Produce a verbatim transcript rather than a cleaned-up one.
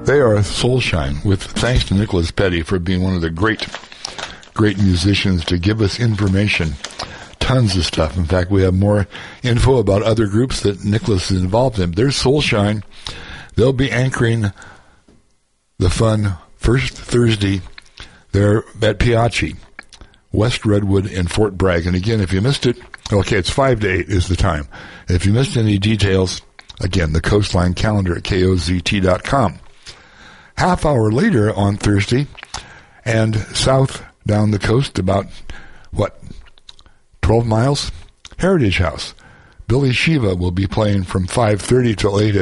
They are Soulshine, with thanks to Nicholas Petty for being one of the great, great musicians to give us information. Tons of stuff. In fact, we have more info about other groups that Nicholas is involved in. There's Soulshine. They'll be anchoring the fun first Thursday there at Piachi, West Redwood in Fort Bragg. And again, if you missed it, okay, it's five to eight is the time. If you missed any details, again, the Coastline calendar at K O Z T dot com. Half hour later on Thursday, and south down the coast about, what, twelve miles? Heritage House. Billy Shiva will be playing from five thirty till eight